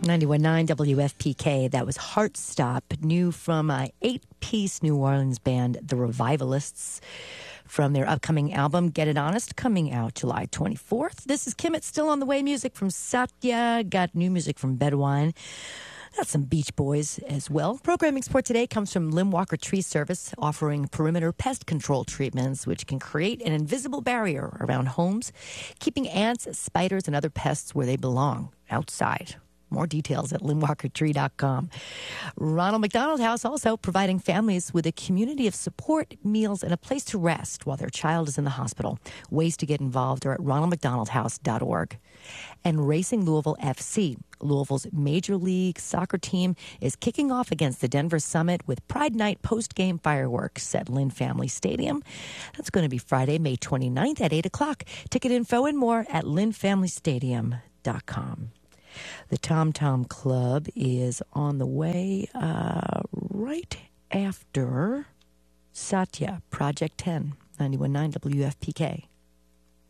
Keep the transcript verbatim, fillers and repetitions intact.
ninety-one point nine W F P K. That was Heartstop, new from an eight-piece New Orleans band, The Revivalists, from their upcoming album, Get It Honest, coming out July twenty-fourth. This is Kim. It's still on the way. Music from Satya. Got new music from Bedouine. Got some Beach Boys as well. Programming support today comes from Lim Walker Tree Service, offering perimeter pest control treatments, which can create an invisible barrier around homes, keeping ants, spiders, and other pests where they belong, outside. More details at lim walker tree dot com. Ronald McDonald House also providing families with a community of support, meals, and a place to rest while their child is in the hospital. Ways to get involved are at ronald mcdonald house dot org. And Racing Louisville F C, Louisville's Major League Soccer team, is kicking off against the Denver Summit with Pride Night post-game fireworks at Lynn Family Stadium. That's going to be Friday, May twenty-ninth at eight o'clock. Ticket info and more at lynn family stadium dot com. The Tom Tom Club is on the way uh, right after Satya, Project ten, ninety-one point nine W F P K.